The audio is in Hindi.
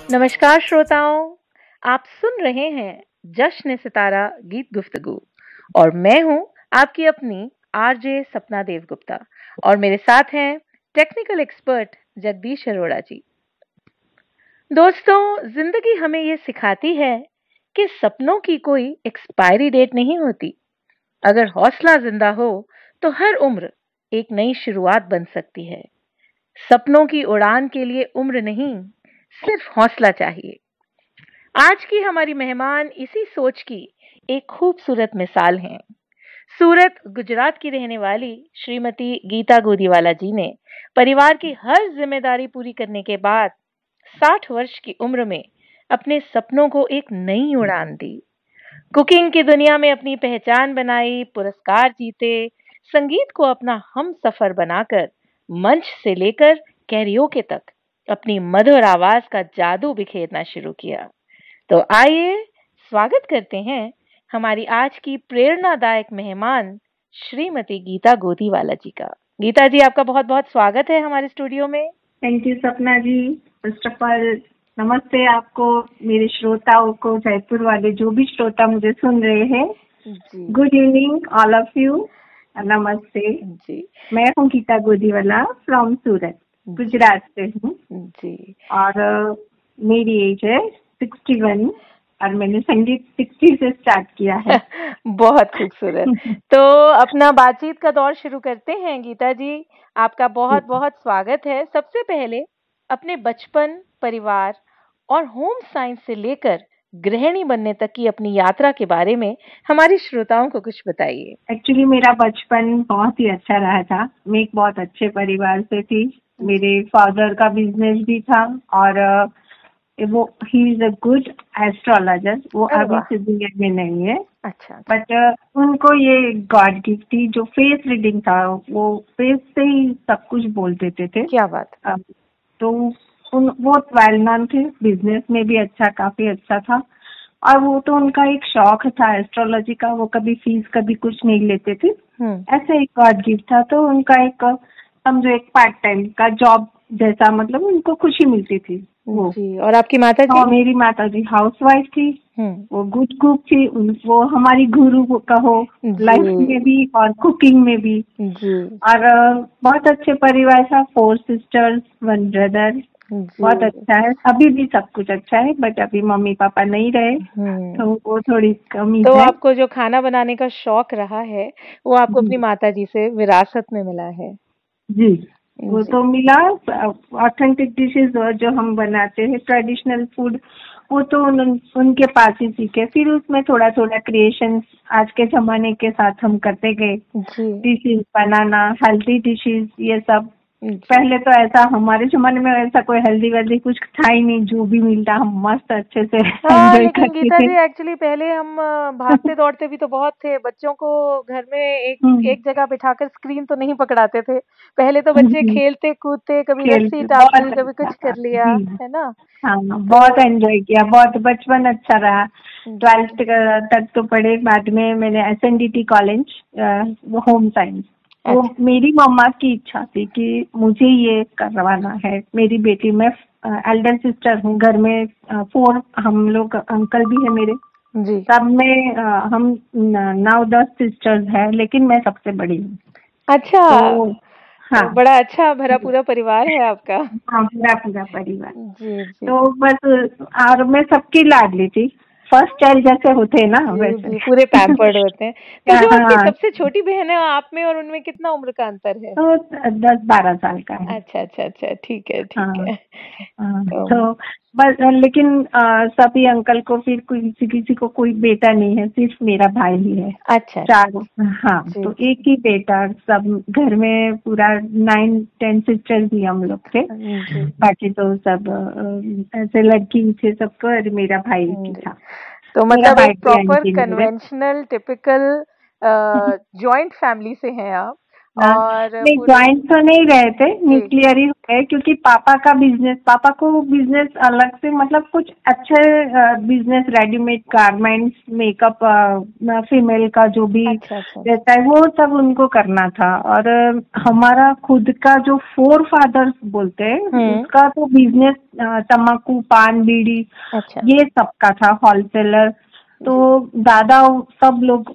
नमस्कार श्रोताओं, आप सुन रहे हैं जश्न सितारा गीत गुफ्तगू और मैं हूं आपकी अपनी आरजे सपना देवगुप्ता और मेरे साथ हैं टेक्निकल एक्सपर्ट जगदीश अरोड़ा जी। दोस्तों, जिंदगी हमें ये सिखाती है कि सपनों की कोई एक्सपायरी डेट नहीं होती। अगर हौसला जिंदा हो तो हर उम्र एक नई शुरुआत बन सकती है। सपनों की उड़ान के लिए उम्र नहीं, सिर्फ हौसला चाहिए। आज की हमारी मेहमान इसी सोच की एक खूबसूरत मिसाल हैं। सूरत, गुजरात की रहने वाली श्रीमती गीता गोदीवाला जी ने परिवार की हर जिम्मेदारी पूरी करने के बाद 60 वर्ष की उम्र में अपने सपनों को एक नई उड़ान दी। कुकिंग की दुनिया में अपनी पहचान बनाई, पुरस्कार जीते, संगीत को अपना हम सफर बनाकर मंच से लेकर कैरियोके तक अपनी मधुर आवाज का जादू बिखेरना शुरू किया। तो आइए स्वागत करते हैं हमारी आज की प्रेरणादायक मेहमान श्रीमती गीता गोदीवाला जी का। गीता जी, आपका बहुत बहुत स्वागत है हमारे स्टूडियो में। थैंक यू सपना जी। फर्स्ट ऑफ ऑल नमस्ते आपको, मेरे श्रोताओं को, जयपुर वाले जो भी श्रोता मुझे सुन रहे हैं। Good evening all of you. नमस्ते जी। मैं हूँ गीता गोदीवाला फ्रॉम सूरत, गुजरात से हूँ जी। और मेरी एज है 61 और मैंने संगीत 60 से स्टार्ट किया है। बहुत खूबसूरत। तो अपना बातचीत का दौर शुरू करते हैं। गीता जी, आपका बहुत बहुत स्वागत है। सबसे पहले अपने बचपन, परिवार और होम साइंस से लेकर गृहिणी बनने तक की अपनी यात्रा के बारे में हमारे श्रोताओं को कुछ बताइए। एक्चुअली मेरा बचपन बहुत ही अच्छा रहा था। मैं एक बहुत अच्छे परिवार से थी। मेरे फादर का बिजनेस भी था और वो he is a good astrologer. वो अभी से दुनिया में नहीं है। अच्छा। बट उनको ये गॉड गिफ्ट थी, जो फेस रीडिंग था, वो फेस से ही सब कुछ बोल देते थे। क्या बात। तो वो वेल नोन थे, बिजनेस में भी काफी अच्छा था। और वो तो उनका एक शौक था एस्ट्रोलॉजी का। वो कभी फीस कभी कुछ नहीं लेते थे। ऐसे एक गॉड गिफ्ट था। तो उनका एक समझो एक पार्ट टाइम का जॉब जैसा, मतलब उनको खुशी मिलती थी वो जी। और आपकी माता जी? और मेरी माता जी हाउसवाइफ थी। वो गुड कुक थी। वो हमारी गुरु कहो लाइफ में भी और कुकिंग में भी जी। और बहुत अच्छे परिवार था। 4 सिस्टर्स 1 ब्रदर। बहुत अच्छा है। अभी भी सब कुछ अच्छा है, बट अभी मम्मी पापा नहीं रहे तो वो थोड़ी कमी तो है। आपको जो खाना बनाने का शौक रहा है वो आपको अपनी माता जी से विरासत में मिला है? जी, वो तो मिला। ऑथेंटिक डिशेस जो हम बनाते हैं, ट्रेडिशनल फूड, वो तो उनके पास ही सीखे। फिर उसमें थोड़ा थोड़ा क्रिएशन आज के जमाने के साथ हम करते गए। डिशेस बनाना, हेल्दी डिशेस, ये सब। पहले तो ऐसा हमारे जमाने में ऐसा कोई हेल्दी वेल्दी कुछ था ही नहीं। जो भी मिलता हम मस्त अच्छे से एंजॉय लेकिन गीता जी, एक्चुअली पहले हम भागते दौड़ते भी तो बहुत थे। बच्चों को घर में एक जगह बिठाकर स्क्रीन तो नहीं पकड़ाते थे। पहले तो बच्चे खेलते कूदते, कभी रस्सी टापी, कभी कुछ कर लिया, है ना? हाँ, बहुत एंजॉय किया। बहुत बचपन अच्छा रहा। 12th तक तो पढ़े। बाद में मैंने SNDT कॉलेज, होम साइंस। वो मेरी मम्मा की इच्छा थी कि मुझे ये करवाना है। मेरी बेटी, मैं एल्डर सिस्टर हूँ घर में। 4 हम लोग, अंकल भी है मेरे जी। सब में हम 9-10 सिस्टर्स हैं, लेकिन मैं सबसे बड़ी हूँ। अच्छा। तो, हाँ, बड़ा अच्छा भरा पूरा परिवार है आपका। हाँ, पूरा परिवार जी, जी। तो बस, और मैं सबकी लाडली थी। फर्स्ट चाइल्ड जैसे होते हैं ना, वैसे जी, पूरे पैम्पर्ड होते हैं। तो जो आपकी सबसे छोटी बहन है, आप में और उनमें कितना उम्र का अंतर है? तो 10-12 साल का है। अच्छा, ठीक है। तो बस, लेकिन सभी अंकल को फिर किसी को कोई बेटा नहीं है, सिर्फ मेरा भाई ही है। अच्छा। 4। हाँ, तो एक ही बेटा। सब घर में पूरा 9-10 सिस्टर्स ही हम लोग थे। बाकी तो सब ऐसे लड़की थे सबको, और मेरा भाई ही था। तो मतलब एक proper conventional typical joint family से हैं आप। और नहीं, ज्वाइंट तो नहीं रहे थे, न्यूक्लियर ही हो गए, क्योंकि पापा को बिजनेस अलग से, मतलब कुछ अच्छे business, readymade garments, makeup, female का जो भी रहता है वो सब उनको करना था। और हमारा खुद का जो फोर फादर्स बोलते हैं उसका तो बिजनेस तम्बाकू, पान, बीड़ी, ये सबका था, होलसेलर। तो दादा सब लोग